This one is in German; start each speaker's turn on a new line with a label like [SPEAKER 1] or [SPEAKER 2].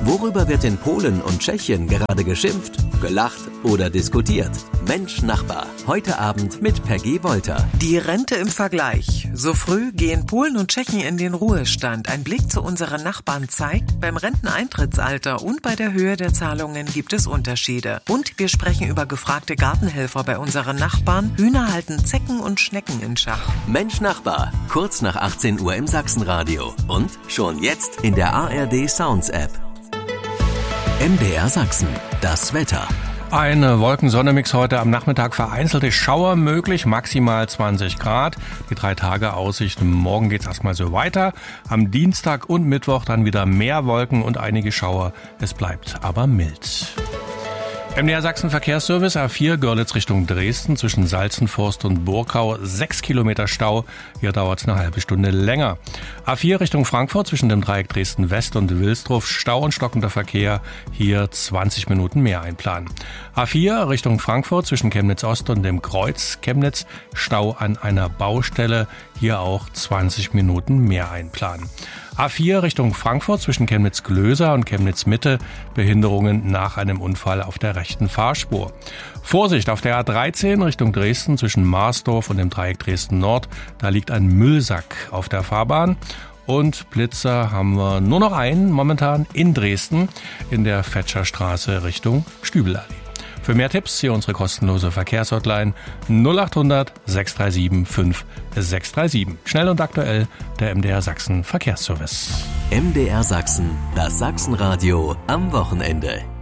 [SPEAKER 1] Worüber wird in Polen und Tschechien gerade geschimpft, gelacht oder diskutiert? Mensch Nachbar, heute Abend mit Peggy Wolter.
[SPEAKER 2] Die Rente im Vergleich. So früh gehen Polen und Tschechen in den Ruhestand. Ein Blick zu unseren Nachbarn zeigt, beim Renteneintrittsalter und bei der Höhe der Zahlungen gibt es Unterschiede. Und wir sprechen über gefragte Gartenhelfer bei unseren Nachbarn. Hühner halten Zecken und Schnecken in Schach.
[SPEAKER 1] Mensch Nachbar, kurz nach 18 Uhr im Sachsenradio und schon jetzt in der ARD Sounds App. MDR Sachsen, das Wetter.
[SPEAKER 3] Eine Wolkensonne-Mix heute am Nachmittag, vereinzelte Schauer möglich, maximal 20 Grad. Die 3 Tage Aussicht, morgen geht's erstmal so weiter. Am Dienstag und Mittwoch dann wieder mehr Wolken und einige Schauer. Es bleibt aber mild. MDR Sachsen Verkehrsservice A4 Görlitz Richtung Dresden zwischen Salzenforst und Burkau 6 Kilometer Stau. Hier dauert es eine halbe Stunde länger. A4 Richtung Frankfurt zwischen dem Dreieck Dresden West und Wilsdruf Stau und stockender Verkehr. Hier 20 Minuten mehr einplanen. A4 Richtung Frankfurt zwischen Chemnitz Ost und dem Kreuz Chemnitz Stau an einer Baustelle. Hier auch 20 Minuten mehr einplanen. A4 Richtung Frankfurt zwischen Chemnitz-Glöser und Chemnitz-Mitte, Behinderungen nach einem Unfall auf der rechten Fahrspur. Vorsicht auf der A13 Richtung Dresden zwischen Marsdorf und dem Dreieck Dresden-Nord, da liegt ein Müllsack auf der Fahrbahn. Und Blitzer haben wir nur noch einen momentan in Dresden in der Fetscherstraße Richtung Stübelallee. Für mehr Tipps hier unsere kostenlose Verkehrshotline 0800 637 5637. Schnell und aktuell der MDR Sachsen Verkehrsservice.
[SPEAKER 1] MDR Sachsen, das Sachsenradio am Wochenende.